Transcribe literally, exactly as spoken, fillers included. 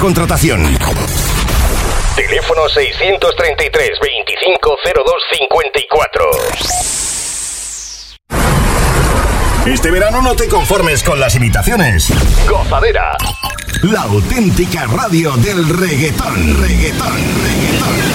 contratación. Teléfono seiscientos treinta y tres, veinticinco, cero dos cincuenta y cuatro. Este verano no te conformes con las imitaciones. Gozadera. La auténtica radio del reggaetón. Reggaetón, reggaetón.